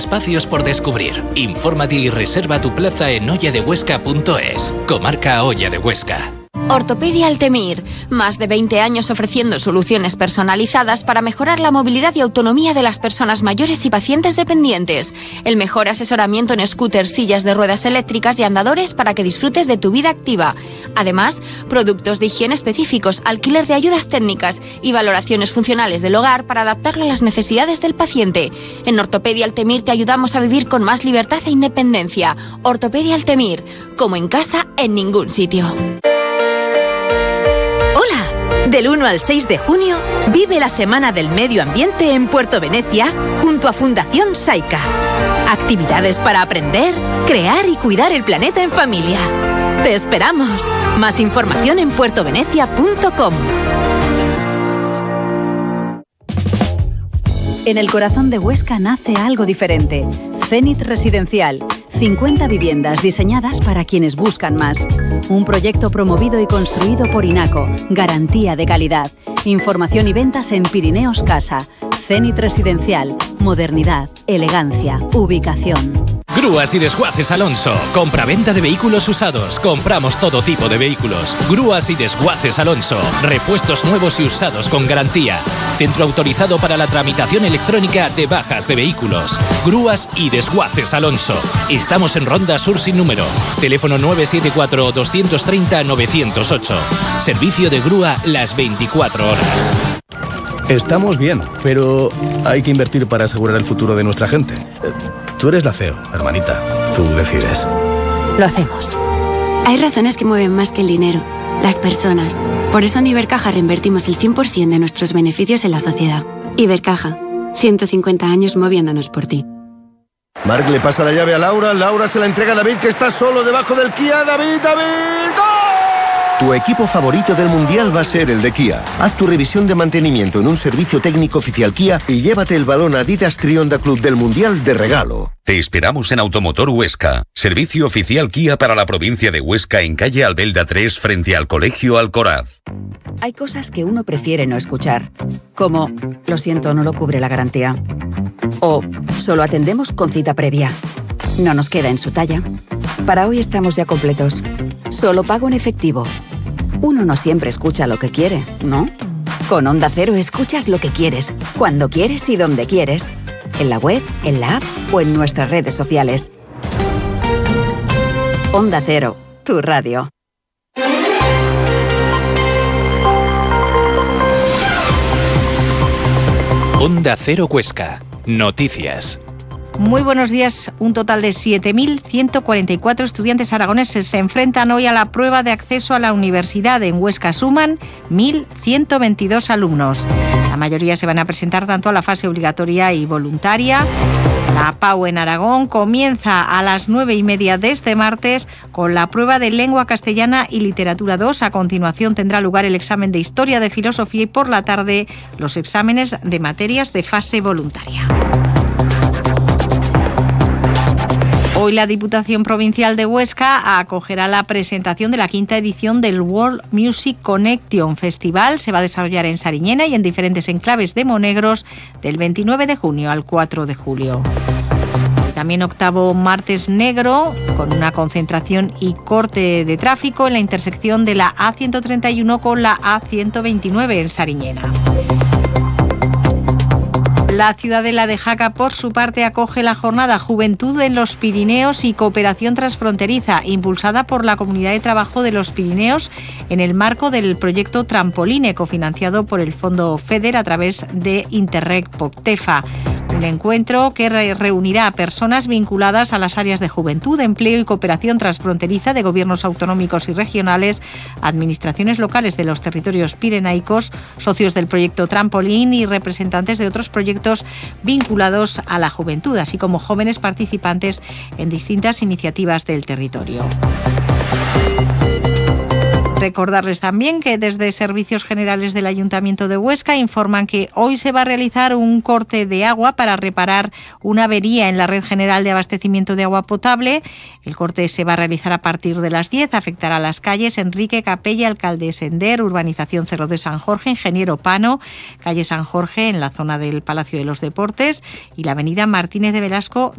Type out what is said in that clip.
espacios por descubrir. Infórmate y reserva tu plaza en hoyadehuesca.es. Comarca Hoya de Huesca. Ortopedia Altemir. Más de 20 años ofreciendo soluciones personalizadas para mejorar la movilidad y autonomía de las personas mayores y pacientes dependientes. El mejor asesoramiento en scooters, sillas de ruedas eléctricas y andadores para que disfrutes de tu vida activa. Además, productos de higiene específicos, alquiler de ayudas técnicas y valoraciones funcionales del hogar para adaptarlo a las necesidades del paciente. En Ortopedia Altemir te ayudamos a vivir con más libertad e independencia. Ortopedia Altemir. Como en casa, en ningún sitio. Del 1 al 6 de junio, vive la Semana del Medio Ambiente en Puerto Venecia junto a Fundación Saika. Actividades para aprender, crear y cuidar el planeta en familia. ¡Te esperamos! Más información en puertovenecia.com. En el corazón de Huesca nace algo diferente. Zenit Residencial. 50 viviendas diseñadas para quienes buscan más. Un proyecto promovido y construido por INACO. Garantía de calidad. Información y ventas en Pirineos Casa. Zenit Residencial. Modernidad, elegancia, ubicación. Grúas y Desguaces Alonso. Compra-venta de vehículos usados. Compramos todo tipo de vehículos. Grúas y Desguaces Alonso. Repuestos nuevos y usados con garantía. Centro autorizado para la tramitación electrónica de bajas de vehículos. Grúas y Desguaces Alonso. Estamos en Ronda Sur sin número. Teléfono 974-230-908. Servicio de grúa las 24 horas. Estamos bien, pero hay que invertir para asegurar el futuro de nuestra gente. Tú eres la CEO, hermanita. Tú decides. Lo hacemos. Hay razones que mueven más que el dinero. Las personas. Por eso en Ibercaja reinvertimos el 100% de nuestros beneficios en la sociedad. Ibercaja. 150 años moviéndonos por ti. Marc le pasa la llave a Laura. Laura se la entrega a David, que está solo debajo del Kia. ¡David! ¡Gol! Tu equipo favorito del Mundial va a ser el de Kia. Haz tu revisión de mantenimiento en un servicio técnico oficial Kia y llévate el balón Adidas Trionda Club del Mundial de regalo. Te esperamos en Automotor Huesca. Servicio oficial Kia para la provincia de Huesca en calle Albelda 3 frente al Colegio Alcoraz. Hay cosas que uno prefiere no escuchar, como lo siento, no lo cubre la garantía. O solo atendemos con cita previa. No nos queda en su talla. Para hoy estamos ya completos. Solo pago en efectivo. Uno no siempre escucha lo que quiere, ¿no? Con Onda Cero escuchas lo que quieres, cuando quieres y donde quieres. En la web, en la app o en nuestras redes sociales. Onda Cero, tu radio. Onda Cero Huesca. Noticias. Muy buenos días. Un total de 7.144 estudiantes aragoneses se enfrentan hoy a la prueba de acceso a la universidad. En Huesca suman 1.122 alumnos. La mayoría se van a presentar tanto a la fase obligatoria y voluntaria. La PAU en Aragón comienza a las 9:30 de este martes con la prueba de Lengua Castellana y Literatura 2. A continuación tendrá lugar el examen de Historia de Filosofía y por la tarde los exámenes de materias de fase voluntaria. Hoy la Diputación Provincial de Huesca acogerá la presentación de la 5ª edición del World Music Connection Festival. Se va a desarrollar en Sariñena y en diferentes enclaves de Monegros del 29 de junio al 4 de julio. También 8º Martes Negro, con una concentración y corte de tráfico en la intersección de la A131 con la A129 en Sariñena. La Ciudadela de Jaca, por su parte, acoge la jornada Juventud en los Pirineos y Cooperación Transfronteriza, impulsada por la Comunidad de Trabajo de los Pirineos en el marco del proyecto Trampoline, cofinanciado por el Fondo FEDER a través de Interreg POCTEFA. Un encuentro que reunirá a personas vinculadas a las áreas de juventud, empleo y cooperación transfronteriza de gobiernos autonómicos y regionales, administraciones locales de los territorios pirenaicos, socios del proyecto Trampolín y representantes de otros proyectos vinculados a la juventud, así como jóvenes participantes en distintas iniciativas del territorio. Recordarles también que desde Servicios Generales del Ayuntamiento de Huesca informan que hoy se va a realizar un corte de agua para reparar una avería en la red general de abastecimiento de agua potable. El corte se va a realizar a partir de las 10. Afectará a las calles Enrique Capella, Alcalde Sender, Urbanización Cerro de San Jorge, Ingeniero Pano, calle San Jorge en la zona del Palacio de los Deportes y la avenida Martínez de Velasco